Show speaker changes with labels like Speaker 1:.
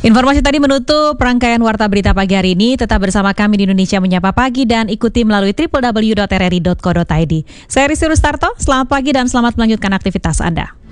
Speaker 1: Informasi tadi menutup rangkaian Warta Berita pagi hari ini. Tetap bersama kami di Indonesia Menyapa Pagi dan ikuti melalui www.rri.co.id. Saya Rizky Rustarto, selamat pagi dan selamat melanjutkan aktivitas Anda.